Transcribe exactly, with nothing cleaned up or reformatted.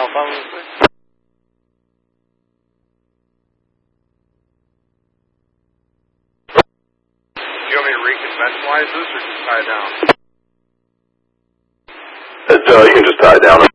call five one six. Do you want me to reconventionalize this or just tie it down? Uh, you can just tie it down.